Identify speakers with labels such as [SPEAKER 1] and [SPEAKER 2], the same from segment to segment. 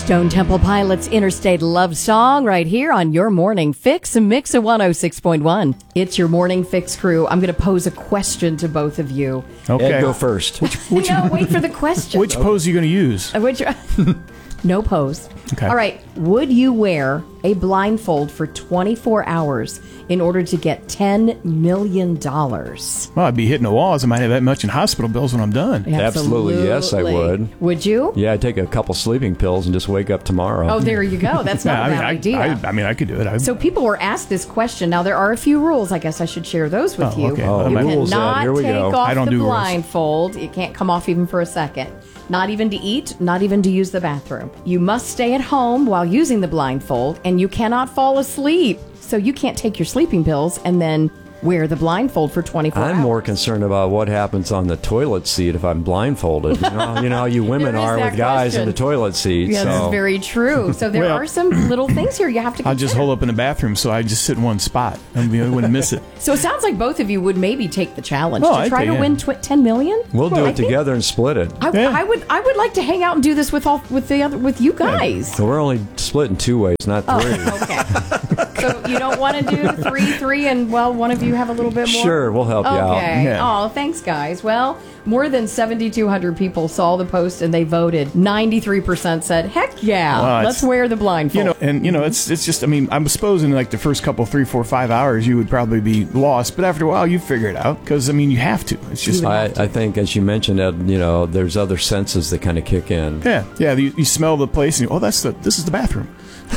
[SPEAKER 1] Stone Temple Pilots' Interstate Love Song right here on your Morning Fix, a mix of 106.1. It's your Morning Fix crew. I'm going to pose a question to both of you.
[SPEAKER 2] Okay.
[SPEAKER 3] Ed, go first.
[SPEAKER 1] No, wait for the question.
[SPEAKER 2] Which pose are you going to use?
[SPEAKER 1] No pose.
[SPEAKER 2] Okay.
[SPEAKER 1] All right. Would you wear a blindfold for 24 hours in order to get $10 million?
[SPEAKER 2] Well, I'd be hitting the walls. I might have that much in hospital bills when I'm done.
[SPEAKER 3] Absolutely, yes, I would.
[SPEAKER 1] Would you?
[SPEAKER 3] Yeah, I'd take a couple sleeping pills and just wake up tomorrow.
[SPEAKER 1] Oh, there you go. That's not a bad idea.
[SPEAKER 2] I could do it.
[SPEAKER 1] So people were asked this question. Now, there are a few rules. I guess I should share those with you.
[SPEAKER 2] Okay.
[SPEAKER 3] Oh,
[SPEAKER 1] You
[SPEAKER 3] my rules, Ed.
[SPEAKER 1] cannot
[SPEAKER 3] Here we
[SPEAKER 1] take
[SPEAKER 3] go.
[SPEAKER 1] off
[SPEAKER 2] I don't
[SPEAKER 1] the
[SPEAKER 2] do rules.
[SPEAKER 1] blindfold. It can't come off even for a second. Not even to eat, not even to use the bathroom. You must stay at home while using the blindfold, and you cannot fall asleep. So you can't take your sleeping pills and then wear the blindfold for 24 hours.
[SPEAKER 3] I'm more concerned about what happens on the toilet seat if I'm blindfolded. You know how you women
[SPEAKER 1] There is
[SPEAKER 3] are
[SPEAKER 1] that
[SPEAKER 3] with guys in
[SPEAKER 1] question.
[SPEAKER 3] the toilet seat.
[SPEAKER 1] Yeah,
[SPEAKER 3] so.
[SPEAKER 1] that's very true. So there
[SPEAKER 2] Well,
[SPEAKER 1] are some little things here you have to consider.
[SPEAKER 2] I'll just hold up in the bathroom, so I just sit in one spot. I wouldn't miss it.
[SPEAKER 1] So it sounds like both of you would maybe take the challenge
[SPEAKER 2] Oh,
[SPEAKER 1] to
[SPEAKER 2] I'd
[SPEAKER 1] try to
[SPEAKER 2] take it.
[SPEAKER 1] win $10 million.
[SPEAKER 3] We'll do
[SPEAKER 1] I
[SPEAKER 3] it
[SPEAKER 1] think
[SPEAKER 3] together and split it.
[SPEAKER 1] I would like to hang out and do this with you guys.
[SPEAKER 3] So we're only split in two ways, not three.
[SPEAKER 1] Okay. So you don't want to do three, and one of you have a little bit more?
[SPEAKER 3] Sure, we'll help you out.
[SPEAKER 1] Okay.
[SPEAKER 2] Yeah.
[SPEAKER 1] Oh, thanks, guys. Well, more than 7,200 people saw the post and they voted. 93% said, "Heck yeah,
[SPEAKER 2] Well,
[SPEAKER 1] let's wear the blindfold."
[SPEAKER 2] It's just. I mean, I suppose in like the first couple, 3, 4, 5 hours, you would probably be lost. But after a while, you figure it out because you have to. It's just.
[SPEAKER 3] I think, as you mentioned, Ed, there's other senses that kind of kick in.
[SPEAKER 2] Yeah. You smell the place, and this is the bathroom.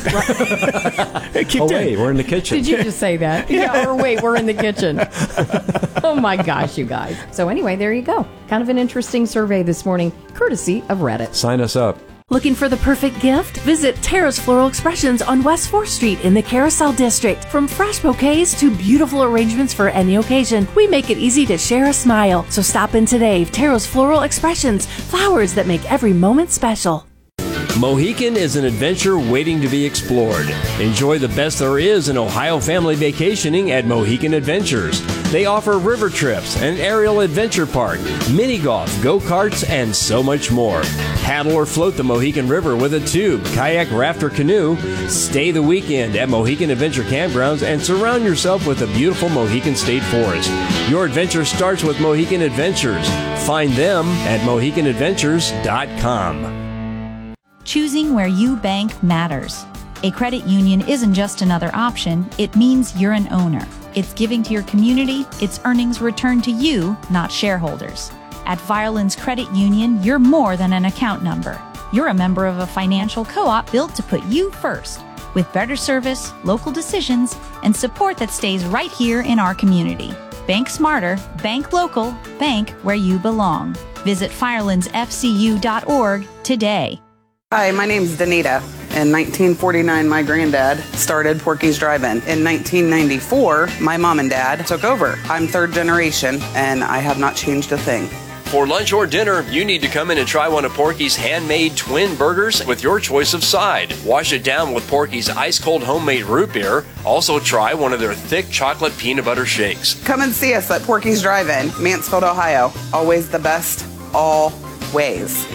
[SPEAKER 2] It kicked
[SPEAKER 3] Oh,
[SPEAKER 2] in.
[SPEAKER 3] wait, we're in the kitchen.
[SPEAKER 1] Did you just say that? Yeah. Or wait, we're in the kitchen. Oh my gosh, you guys. So anyway, there you go. Kind of an interesting survey this morning, courtesy of Reddit.
[SPEAKER 3] Sign us up.
[SPEAKER 4] Looking for the perfect gift? Visit Tara's Floral Expressions on West 4th Street in the Carousel District. From fresh bouquets to beautiful arrangements for any occasion, we make it easy to share a smile. So stop in today. Tara's Floral Expressions, flowers that make every moment special.
[SPEAKER 5] Mohican is an adventure waiting to be explored. Enjoy the best there is in Ohio family vacationing at Mohican Adventures. They offer river trips, an aerial adventure park, mini golf, go-karts, and so much more. Paddle or float the Mohican River with a tube, kayak, raft, or canoe. Stay the weekend at Mohican Adventure Campgrounds and surround yourself with the beautiful Mohican State Forest. Your adventure starts with Mohican Adventures. Find them at mohicanadventures.com.
[SPEAKER 6] Choosing where you bank matters. A credit union isn't just another option, it means you're an owner. It's giving to your community, its earnings return to you, not shareholders. At Firelands Credit Union, you're more than an account number. You're a member of a financial co-op built to put you first, with better service, local decisions, and support that stays right here in our community. Bank smarter, bank local, bank where you belong. Visit firelandsfcu.org today.
[SPEAKER 7] Hi, my name's Danita. In 1949, my granddad started Porky's Drive-In. In 1994, my mom and dad took over. I'm third generation, and I have not changed a thing.
[SPEAKER 5] For lunch or dinner, you need to come in and try one of Porky's handmade twin burgers with your choice of side. Wash it down with Porky's ice-cold homemade root beer. Also try one of their thick chocolate peanut butter shakes.
[SPEAKER 7] Come and see us at Porky's Drive-In, Mansfield, Ohio. Always the best, always.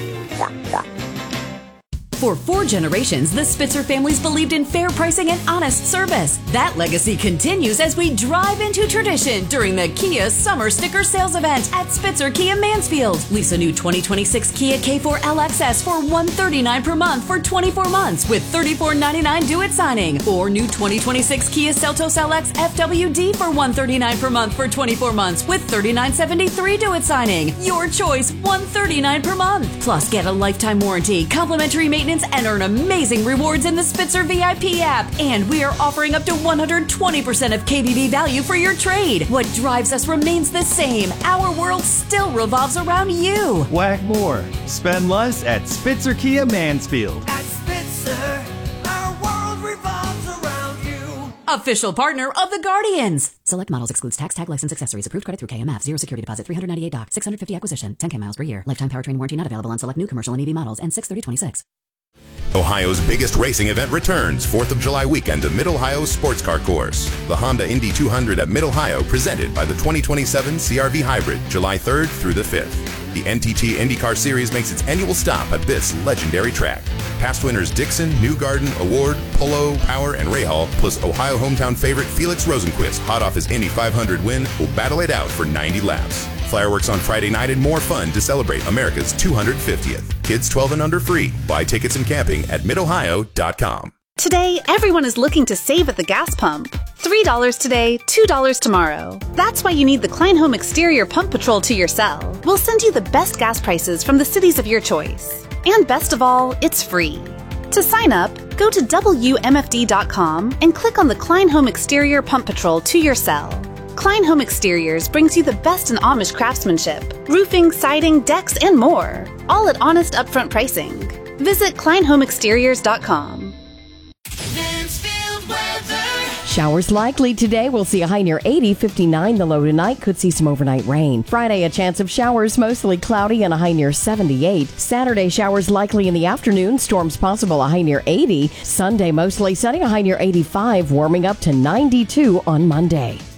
[SPEAKER 8] For 4 generations, the Spitzer families believed in fair pricing and honest service. That legacy continues as we drive into tradition during the Kia Summer Sticker Sales Event at Spitzer Kia Mansfield. Lease a new 2026 Kia K4 LXS for $139 per month for 24 months with $34.99 due at signing. Or new 2026 Kia Seltos LX FWD for $139 per month for 24 months with $39.73 due at signing. Your choice, $139 per month. Plus, get a lifetime warranty, complimentary maintenance, and earn amazing rewards in the Spitzer VIP app. And we are offering up to 120% of KBB value for your trade. What drives us remains the same. Our world still revolves around you.
[SPEAKER 9] Whack more. Spend less at Spitzer Kia Mansfield.
[SPEAKER 10] At Spitzer, our world revolves around you.
[SPEAKER 8] Official partner of the Guardians.
[SPEAKER 11] Select models excludes tax, tag, license, accessories. Approved credit through KMF. 0 security deposit. $398 doc. 650 acquisition. 10K miles per year. Lifetime powertrain warranty not available on select new commercial and EV models. And 6/30/26.
[SPEAKER 12] Ohio's biggest racing event returns 4th of July weekend to Mid-Ohio Sports Car Course. The Honda Indy 200 at Mid-Ohio presented by the 2027 CRV Hybrid, July 3rd through the 5th. The NTT IndyCar Series makes its annual stop at this legendary track. Past winners Dixon, Newgarden, Award, Polo, Power, and Rahal, plus Ohio hometown favorite Felix Rosenquist, hot off his Indy 500 win, will battle it out for 90 laps. Fireworks on Friday night and more fun to celebrate America's 250th. Kids 12 and under free. Buy tickets and camping at midohio.com.
[SPEAKER 13] Today, everyone is looking to save at the gas pump. $3 today, $2 tomorrow. That's why you need the Klein Home Exterior Pump Patrol to your cell. We'll send you the best gas prices from the cities of your choice. And best of all, it's free. To sign up, go to WMFD.com and click on the Klein Home Exterior Pump Patrol to your cell. Klein Home Exteriors brings you the best in Amish craftsmanship, roofing, siding, decks, and more. All at honest upfront pricing. Visit KleinHomeExteriors.com.
[SPEAKER 1] Showers likely today. We'll see a high near 80, 59 the low tonight. Could see some overnight rain. Friday, a chance of showers, mostly cloudy and a high near 78. Saturday, showers likely in the afternoon. Storms possible, a high near 80. Sunday, mostly sunny, a high near 85. Warming up to 92 on Monday.